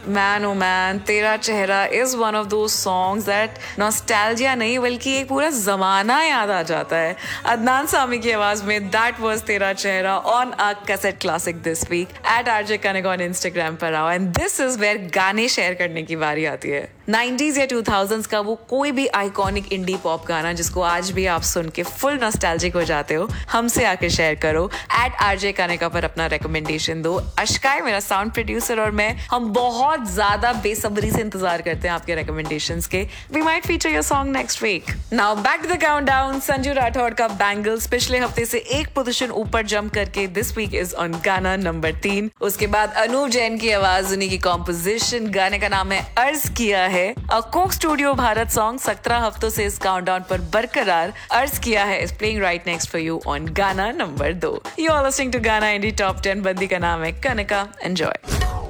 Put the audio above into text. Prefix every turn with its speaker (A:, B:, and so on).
A: Man oh man, तेरा चेहरा is one of those songs that nostalgia नहीं बल्कि एक पूरा जमाना याद आ जाता है। अदनान सामी की आवाज में दैट वाज तेरा चेहरा on a cassette classic this week eight RJ Kanak on Instagram पर आओ। एंड दिस इज वेयर गाने शेयर करने की बारी आती है। 90s या 2000s का वो कोई भी आइकॉनिक इंडी पॉप गाना जिसको आज भी आप सुन के फुल नॉस्टैल्जिक हो जाते हो, हमसे आके शेयर करो। एट आरजे कनका पर अपना रिकमेंडेशन दो। अश्काय मेरा साउंड प्रोड्यूसर और मैं, हम बहुत ज्यादा बेसब्री से इंतजार करते हैं आपके रिकमेंडेशंस के। We might feature your song next week. Now back to the countdown. Sanju Rathore का बैंगल्स पिछले हफ्ते से एक पोजीशन ऊपर जंप करके दिस वीक इज ऑन गाना नंबर 3। उसके बाद अनूप जैन की आवाज, उन्हीं की कॉम्पोजिशन, गाने का नाम है अर्ज किया है। कोक स्टूडियो भारत सॉन्ग 17 हफ्तों से इस काउंटडाउन पर बरकरार। अर्ज किया है is playing right next for you on गाना number 2। You are listening to गाना इंडी टॉप 10। बंदी का नाम है कनका। एंजॉय।